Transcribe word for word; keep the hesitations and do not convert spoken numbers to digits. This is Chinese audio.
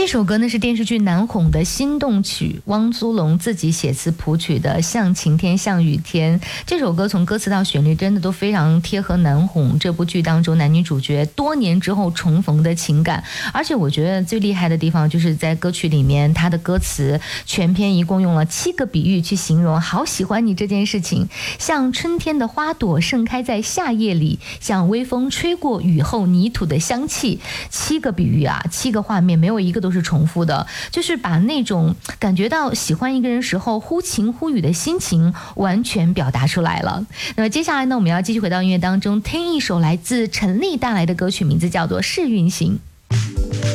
这首歌呢是电视剧《难哄》的心动曲，汪苏泷自己写词谱曲的《像晴天像雨天》。这首歌从歌词到旋律真的都非常贴合《难哄》这部剧当中男女主角多年之后重逢的情感。而且我觉得最厉害的地方就是在歌曲里面，它的歌词全篇一共用了七个比喻去形容好喜欢你这件事情，像春天的花朵盛开在夏夜里，像微风吹过雨后泥土的香气。七个比喻啊，七个画面，没有一个都是重复的，就是把那种感觉到喜欢一个人时候忽晴忽雨的心情完全表达出来了。那么接下来呢，我们要继续回到音乐当中，听一首来自陈粒带来的歌曲，名字叫做《试运行》。